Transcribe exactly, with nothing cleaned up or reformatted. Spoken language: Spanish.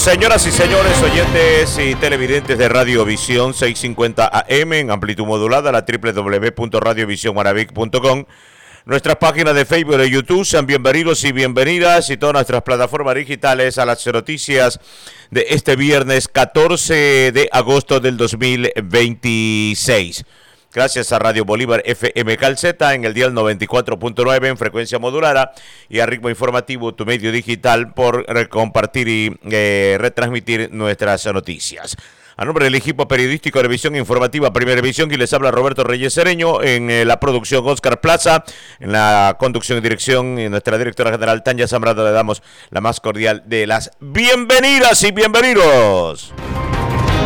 Señoras y señores, oyentes y televidentes de Radiovisión seiscientos cincuenta A M en amplitud modulada, la doble u doble u doble u punto radiovisión maravic punto com, nuestras páginas de Facebook y YouTube. Sean bienvenidos y bienvenidas y todas nuestras plataformas digitales a las noticias de este viernes catorce de agosto del dos mil veintiséis. Gracias a Radio Bolívar F M Calceta en el dial noventa y cuatro punto nueve en frecuencia modulada y a Ritmo Informativo, tu medio digital, por compartir y eh, retransmitir nuestras noticias. A nombre del equipo periodístico de Visión Informativa Primera Visión, quien les habla Roberto Reyes Cereño, en eh, la producción Oscar Plaza, en la conducción y dirección y nuestra directora general Tania Zambrano. Le damos la más cordial de las bienvenidas y bienvenidos.